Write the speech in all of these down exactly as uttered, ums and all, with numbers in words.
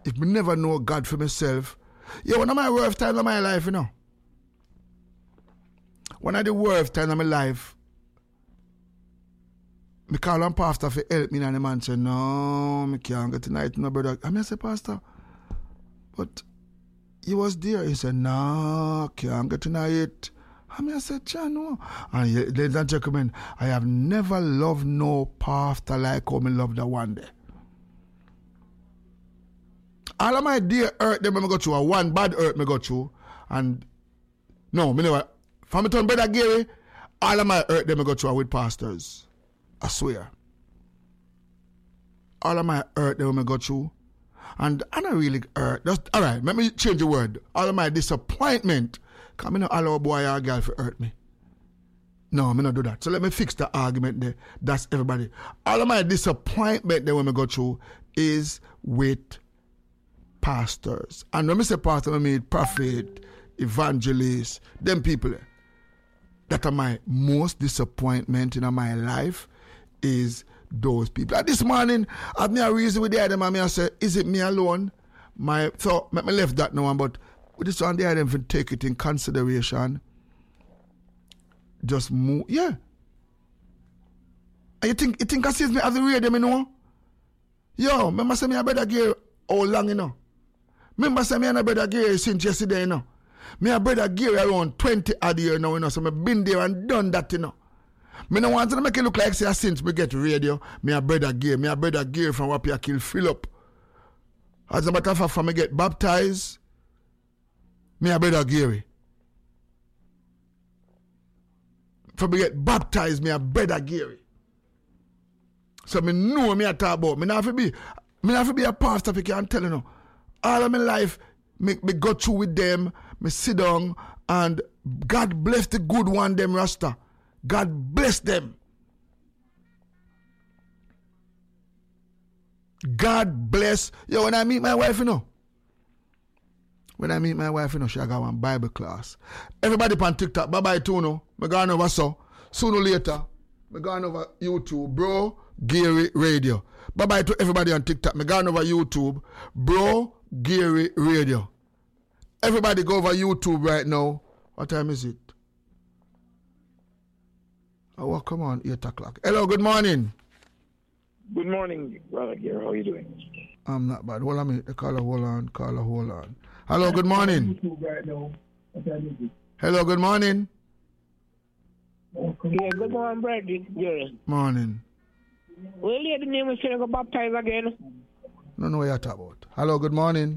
if me never know God for myself, yeah, one of my worst times of my life, you know. One of the worst times of my life, me call on pastor for help me, and the man say, no, me can't get tonight, no brother. I mean, I say, pastor, but he was there. He said, no, can't get tonight. I mean, I said, John, no. And he, ladies and gentlemen, I have never loved no pastor like how me love that one day. All of my dear hurt them I go through, one bad hurt me go through. And no, me never. From me turn brother Gary, all of my hurt them I go through with pastors. I swear. All of my hurt them I go through. And I don't really hurt. Just, all right, let me change the word. All of my disappointment. Because I don't allow a boy or a girl to hurt me. No, I not do that. So let me fix the argument there. That's everybody. All of my disappointment that when I go through is with pastors. And when I say pastor, I mean prophet, evangelist, them people there. That are my most disappointment in my life is those people. And this morning, I've me a reason with the other man, I say, is it me alone? My so me left that now, but with this one, the other them take it in consideration. Just move, yeah. And you think you think I see me as the radio, you know? Yo, remember say me a brother Gary how long, you know? Remember say me and a brother Gary since yesterday, you know? Me a brother Gary around twenty odd years now, you know, so I've been there and done that, you know. Me no want to make it look like say since we get radio, me a brother Gary, me a brother Gary from Wapia Kill Philip. As a matter of fact, from me get baptized, me a brother Gary. From me get baptized, me a brother Gary. So me know me a talk about. Me not have to be, me not have to be a pastor if you can't tell you know. All of my life, me, me go through with them, me sit down, and God bless the good one, them Rasta. God bless them. God bless. Yo, when I meet my wife, you know. When I meet my wife, you know, she got one Bible class. Everybody on TikTok, bye-bye too, no. Me going over so. Sooner or later, me going over YouTube, Bro Gary Radio. Bye-bye to everybody on TikTok. Me going over YouTube, Bro Gary Radio. Everybody go over YouTube right now. What time is it? Oh, well, come on, eight o'clock. Hello, good morning. Good morning, brother Gary. How are you doing? I'm not bad. Hold on a minute. Caller, hold on. Caller, hold on. Hello, good morning. Hello, good morning. Yeah, good morning, brother Gary. Morning. Well, yeah, the name is going to go baptize again. No, no, what you're talking about. Hello, good morning.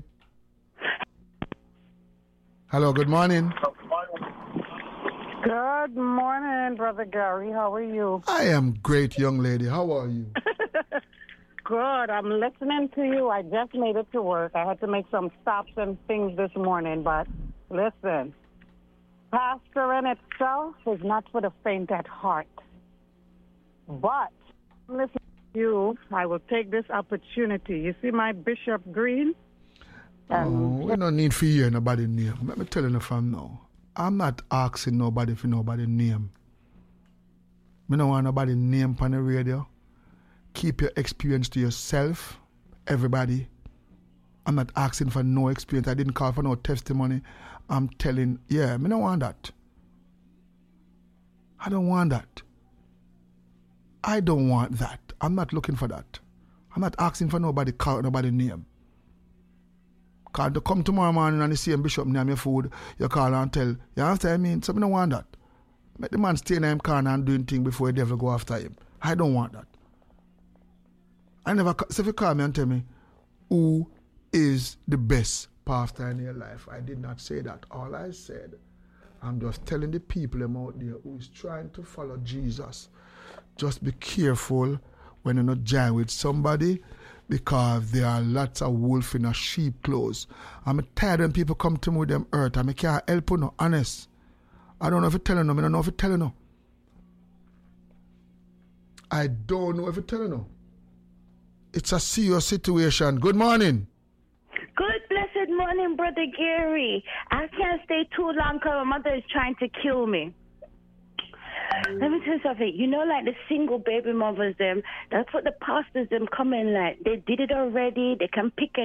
Hello, good morning. Good morning, Brother Gary. How are you? I am great, young lady. How are you? Good. I'm listening to you. I just made it to work. I had to make some stops and things this morning, but listen, pastoring itself is not for the faint at heart. But listen to you, I will take this opportunity. You see my Bishop Green? Um, oh, we don't need to hear nobody's name. Let me tell you from now. I'm not asking nobody for nobody's name. I don't want nobody's name on the radio. Keep your experience to yourself, everybody. I'm not asking for no experience. I didn't call for no testimony. I'm telling, yeah, I don't want that. I don't want that. I don't want that. I'm not looking for that. I'm not asking for nobody call nobody's name. Because to come tomorrow morning and the same bishop name your food, you call and tell, you understand what I mean? So I don't want that. Make the man stay in him corner and doing things before the devil go after him. I don't want that. I never, so if you call me and tell me, who is the best pastor in your life? I did not say that. All I said, I'm just telling the people out there who is trying to follow Jesus, just be careful when you're not join with somebody, because there are lots of wolf in a sheep clothes. I'm tired when people come to me with them hurt. I can't help you, no, honest. I don't know if you're telling them. I don't know if you're telling them. I don't know if you're telling them. It's a serious situation. Good morning. Good blessed morning, Brother Gary. I can't stay too long because my mother is trying to kill me. Let me tell you something. You know, like the single baby mothers, them, that's what the pastors, them, come in like. They did it already. They can pick